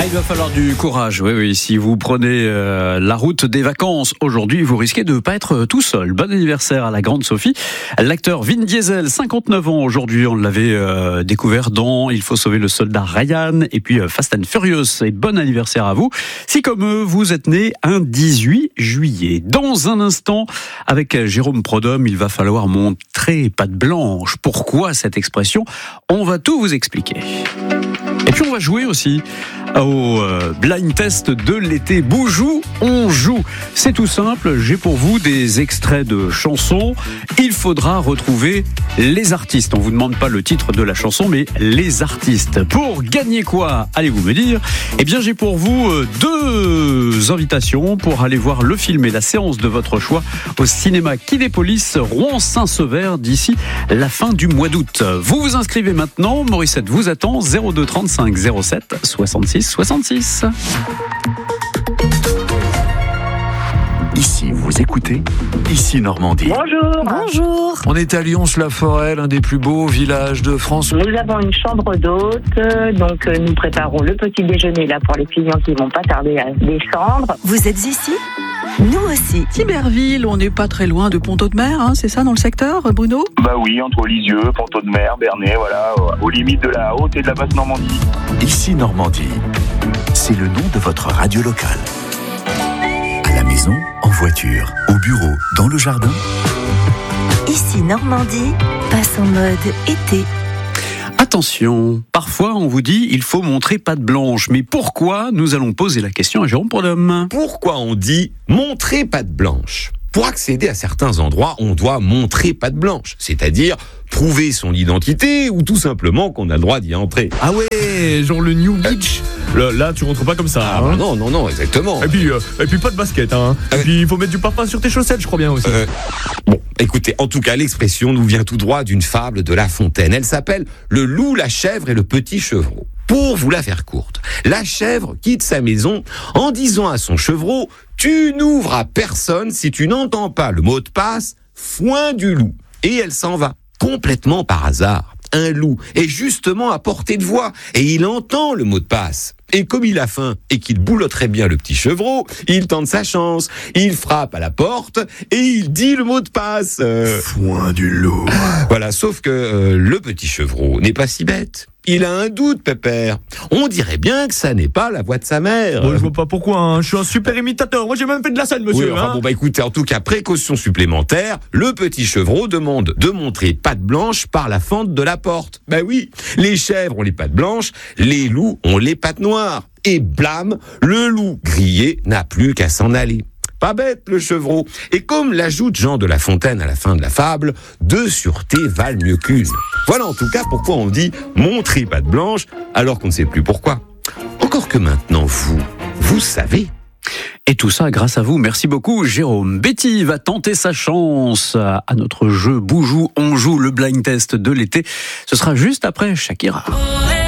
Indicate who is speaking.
Speaker 1: il va falloir du courage. Oui, si vous prenez la route des vacances aujourd'hui, vous risquez de ne pas être tout seul. Bon anniversaire à la grande Sophie. L'acteur Vin Diesel, 59 ans aujourd'hui, on l'avait découvert dans Il faut sauver le soldat Ryan et puis Fast and Furious. Et bon anniversaire à vous. Si comme eux, vous êtes né un 18 juillet. Dans un instant, avec Jérôme Prodhomme, il va falloir montrer patte blanche. Pourquoi cette expression ? On va tout vous expliquer. Et puis on va jouer aussi au blind test de l'été. Boujou, on joue. C'est tout simple, j'ai pour vous des extraits de chansons. Il faudra retrouver les artistes. On vous demande pas le titre de la chanson, mais les artistes. Pour gagner quoi ? Allez-vous me dire ? Eh bien, j'ai pour vous deux invitations pour aller voir le film et la séance de votre choix au cinéma Kinépolis, Rouen-Saint-Sever, d'ici la fin du mois d'août. Vous vous inscrivez maintenant. Morissette vous attend. 02 35 07 66 66.
Speaker 2: Ici, vous écoutez Ici Normandie.
Speaker 3: Bonjour.
Speaker 4: On est à Lyons-la-Forêt, l'un des plus beaux villages de France.
Speaker 3: Nous avons une chambre d'hôte, donc nous préparons le petit déjeuner là pour les clients qui vont pas tarder à descendre.
Speaker 5: Vous êtes ici ? Nous aussi.
Speaker 6: Tiberville, on n'est pas très loin de Pontaud-de-Mer, hein, c'est ça dans le secteur, Bruno ?
Speaker 7: Bah oui, entre Lisieux, Pontaud-de-Mer, Bernay, voilà, aux limites de la haute et de la basse Normandie.
Speaker 2: Ici Normandie, c'est le nom de votre radio locale. À la maison, en voiture, au bureau, dans le jardin.
Speaker 5: Ici Normandie passe en mode été.
Speaker 1: Attention, parfois on vous dit il faut montrer patte blanche. Mais pourquoi ? Nous allons poser la question à Jérôme Prodhomme.
Speaker 8: Pourquoi on dit montrer patte blanche ? Pour accéder à certains endroits, on doit montrer patte blanche, c'est-à-dire prouver son identité ou tout simplement qu'on a le droit d'y entrer.
Speaker 9: Ah ouais, genre le New Beach. Là, tu rentres pas comme ça.
Speaker 8: Ah bah non, exactement.
Speaker 9: Et puis pas de basket, hein. Et puis il faut mettre du parfum sur tes chaussettes, je crois bien aussi.
Speaker 8: Bon, écoutez, en tout cas, l'expression nous vient tout droit d'une fable de La Fontaine. Elle s'appelle « Le loup, la chèvre et le petit chevreau ». Pour vous la faire courte, la chèvre quitte sa maison en disant à son chevreau « Tu n'ouvres à personne si tu n'entends pas le mot de passe, foin du loup ». Et elle s'en va, complètement par hasard. Un loup est justement à portée de voix et il entend le mot de passe. Et comme il a faim et qu'il boulotterait bien le petit chevreau, il tente sa chance. Il frappe à la porte et il dit le mot de passe.
Speaker 2: Foin du loup.
Speaker 8: Voilà, sauf que le petit chevreau n'est pas si bête. Il a un doute, pépère. On dirait bien que ça n'est pas la voix de sa mère.
Speaker 9: Je vois pas pourquoi, hein. Je suis un super imitateur. Moi, j'ai même fait de la scène, monsieur.
Speaker 8: Oui, bon, écoutez, en tout cas, précaution supplémentaire, le petit chevreau demande de montrer patte blanche par la fente de la porte. Oui, les chèvres ont les pattes blanches, les loups ont les pattes noires. Et blâme, le loup grillé n'a plus qu'à s'en aller. Pas bête, le chevreau. Et comme l'ajoute Jean de La Fontaine à la fin de la fable, 2 sûretés valent mieux qu'une. Voilà en tout cas pourquoi on dit montrer patte blanche, alors qu'on ne sait plus pourquoi. Encore que maintenant, vous savez.
Speaker 1: Et tout ça grâce à vous. Merci beaucoup, Jérôme. Betty va tenter sa chance à notre jeu Boujou. On joue le blind test de l'été. Ce sera juste après Shakira.